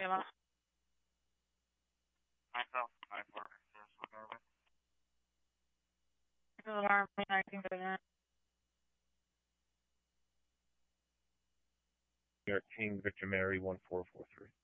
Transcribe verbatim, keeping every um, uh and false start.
Alarm. Alarm. nineteen thirty-nine. New York King Victor Mary one four four three.